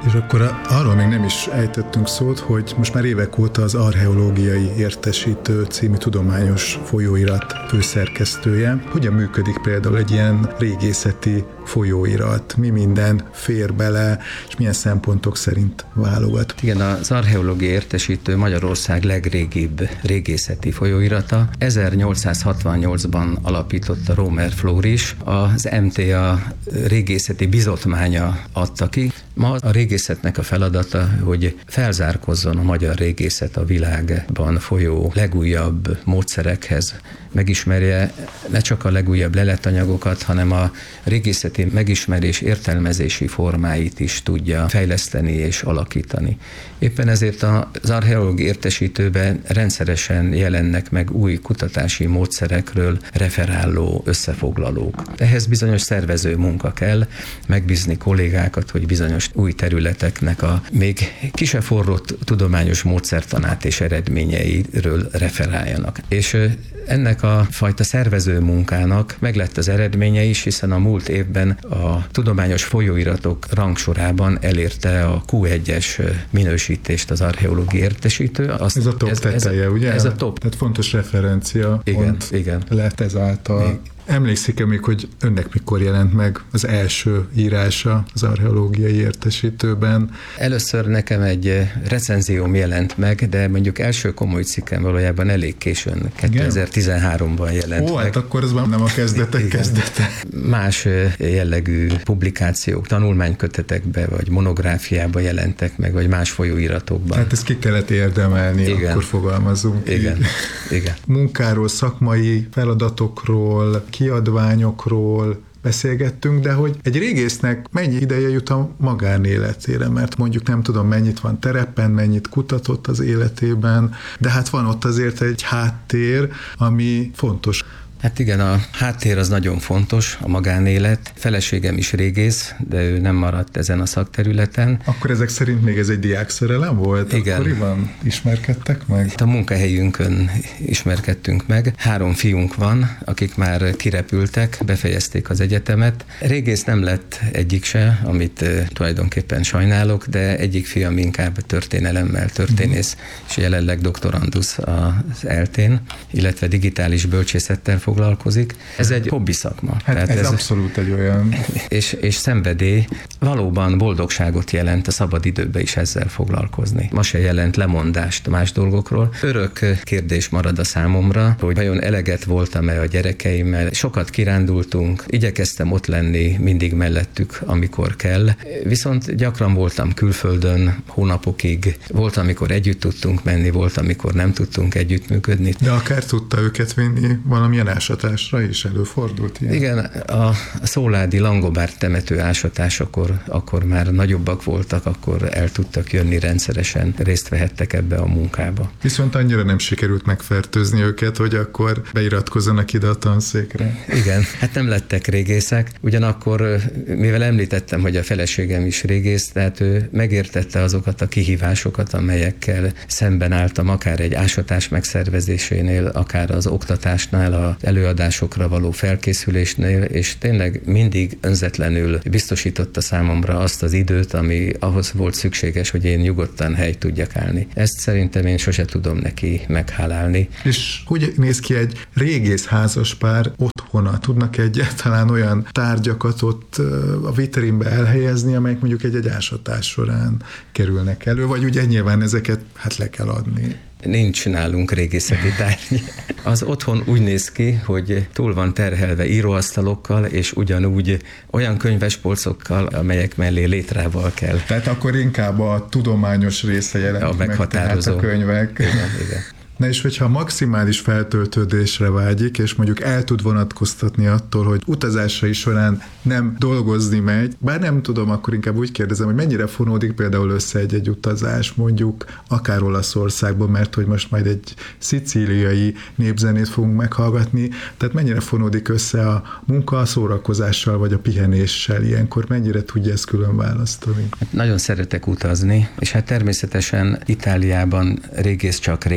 És akkor arról még nem is ejtettünk szót, hogy most már évek óta az Archeológiai Értesítő című tudományos folyóirat főszerkesztője. Hogyan működik például egy ilyen régészeti folyóirat? Mi minden fér bele, és milyen szempontok szerint válogat? Igen, az Archeológiai Értesítő Magyarország legrégibb régészeti folyóirata. 1868-ban alapította Rómer Flóris, az MTA régészeti bizottmánya adta ki. Ma a régészetnek a feladata, hogy felzárkozzon a magyar régészet a világban folyó legújabb módszerekhez, megismerje ne csak a legújabb leletanyagokat, hanem a régészeti megismerés értelmezési formáit is tudja fejleszteni és alakítani. Éppen ezért az Archeológiai Értesítőben rendszeresen jelennek meg új kutatási módszerekről referáló összefoglalók. Ehhez bizonyos szervező munka kell, megbízni kollégákat, hogy bizonyos új területeknek a még ki se forrott tudományos módszertanát és eredményeiről referáljanak. És ennek a fajta szervező munkának meglett az eredménye is, hiszen a múlt évben a tudományos folyóiratok rangsorában elérte a Q1-es minősítést az Archeológiai Értesítő. Ez a top teteje, ugye? Ez a top. Tehát fontos referencia igen. lett ezáltal. Emlékszik-e még, hogy önnek mikor jelent meg az első írása az Archeológiai Értesítőben? Először nekem egy recenzióm jelent meg, de mondjuk első komoly cikkem valójában elég későn, 2013-ban jelent meg. Hát akkor ez már nem a kezdetek kezdete. Más jellegű publikációk, tanulmánykötetekbe, vagy monográfiába jelentek meg, vagy más folyóiratokban. Tehát ezt ki kellett érdemelni, akkor fogalmazunk. Igen. Munkáról, szakmai feladatokról, kiadványokról beszélgettünk, de hogy egy régésznek mennyi ideje jut a magánéletére, mert mondjuk nem tudom, mennyit van terepen, mennyit kutatott az életében, de hát van ott azért egy háttér, ami fontos. Hát igen, a háttér az nagyon fontos, a magánélet. Feleségem is régész, de ő nem maradt ezen a szakterületen. Akkor ezek szerint még ez egy diákszerelem volt? Igen. Akkoriban ismerkedtek meg? Itt a munkahelyünkön ismerkedtünk meg. 3 fiunk van, akik már kirepültek, befejezték az egyetemet. Régész nem lett egyik se, amit tulajdonképpen sajnálok, de egyik fiam inkább történelemmel történész, és jelenleg doktorandusz az ELTÉn, illetve digitális bölcsészettel foglalkozik. Ez egy hobbi szakma. Hát tehát ez abszolút egy olyan... És szenvedély valóban boldogságot jelent a szabadidőben is ezzel foglalkozni. Ma se jelent lemondást más dolgokról. Örök kérdés marad a számomra, hogy vajon eleget voltam-e a gyerekeimmel. Sokat kirándultunk, igyekeztem ott lenni mindig mellettük, amikor kell. Viszont gyakran voltam külföldön hónapokig. Volt, amikor együtt tudtunk menni, volt, amikor nem tudtunk együttműködni. De akár tudta őket vinni valamilyen ásatásra is előfordult ilyen? Igen, a szóládi Langobárd temető ásatásakor akkor már nagyobbak voltak, akkor el tudtak jönni rendszeresen, részt vehettek ebbe a munkába. Viszont annyira nem sikerült megfertőzni őket, hogy akkor beiratkozzanak ide a tanszékre. Igen, hát nem lettek régészek, ugyanakkor, mivel említettem, hogy a feleségem is régész, tehát ő megértette azokat a kihívásokat, amelyekkel szemben álltam, akár egy ásatás megszervezésénél, akár az oktatásnál, az előadásokra való felkészülésnél, és tényleg mindig önzetlenül biztosította számomra azt az időt, ami ahhoz volt szükséges, hogy én nyugodtan helyt tudjak állni. Ezt szerintem én sose tudom neki meghálálni. És hogy néz ki egy régész házaspár otthona? Tudnak egyáltalán olyan tárgyakat ott a vitrínbe elhelyezni, amelyek mondjuk egy ásatás során kerülnek elő, vagy ugye nyilván ezeket hát le kell adni? Nincs nálunk régészeti tárgy. Az otthon úgy néz ki, hogy túl van terhelve íróasztalokkal, és ugyanúgy olyan könyvespolcokkal, amelyek mellé létrával kell. Tehát akkor inkább a tudományos része jelent meg, tehát a könyvek. Igen. Na és hogyha maximális feltöltődésre vágyik, és mondjuk el tud vonatkoztatni attól, hogy utazásai során nem dolgozni megy, bár nem tudom, akkor inkább úgy kérdezem, hogy mennyire fonódik például össze egy utazás, mondjuk akár Olaszországban, mert hogy most majd egy szicíliai népzenét fogunk meghallgatni, tehát mennyire fonódik össze a munka a szórakozással, vagy a pihenéssel ilyenkor, mennyire tudja ezt külön választani? Nagyon szeretek utazni, és hát természetesen Itáliában régész csak régészem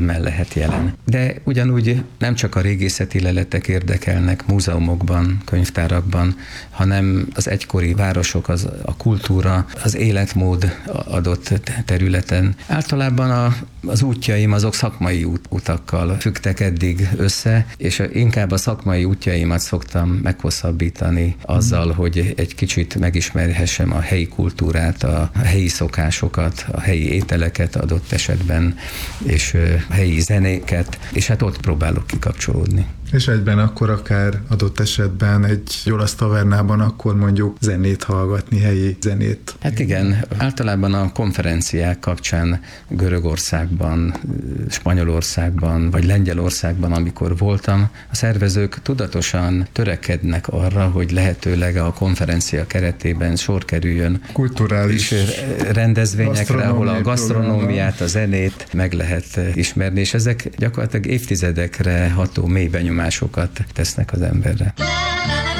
örömmel lehet jelen. De ugyanúgy nem csak a régészeti leletek érdekelnek múzeumokban, könyvtárakban, hanem az egykori városok, a kultúra, az életmód adott területen. Általában az útjaim azok szakmai utakkal függtek eddig össze, és inkább a szakmai útjaimat szoktam meghosszabbítani azzal, hogy egy kicsit megismerhessem a helyi kultúrát, a helyi szokásokat, a helyi ételeket adott esetben, és helyi zenéket, és hát ott próbálok kikapcsolódni. És egyben akkor akár adott esetben egy olasz tavernában akkor mondjuk zenét hallgatni, helyi zenét. Hát igen, általában a konferenciák kapcsán Görögországban, Spanyolországban vagy Lengyelországban, amikor voltam, a szervezők tudatosan törekednek arra, hogy lehetőleg a konferencia keretében sor kerüljön kulturális rendezvényekre, ahol a gasztronómiát, a zenét meg lehet ismerni, és ezek gyakorlatilag évtizedekre ható mély benyomásokat tesznek az emberre.